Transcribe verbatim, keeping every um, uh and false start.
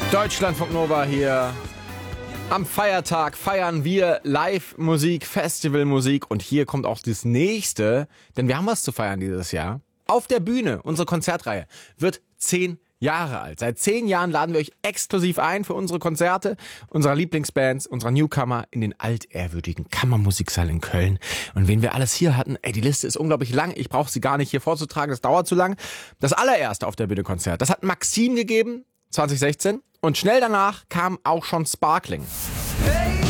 Deutschlandfunk Nova hier. Am Feiertag feiern wir Live-Musik, Festivalmusik und hier kommt auch das nächste, denn wir haben was zu feiern dieses Jahr. Auf der Bühne, unsere Konzertreihe, wird zehn Jahre alt. Seit zehn Jahren laden wir euch exklusiv ein für unsere Konzerte, unserer Lieblingsbands, unserer Newcomer in den altehrwürdigen Kammermusiksaal in Köln. Und wen wir alles hier hatten, ey, die Liste ist unglaublich lang. Ich brauche sie gar nicht hier vorzutragen, das dauert zu lang. Das allererste auf der Bühne Konzert, das hat Maxim gegeben, zwanzig sechzehn. Und schnell danach kam auch schon Sparkling.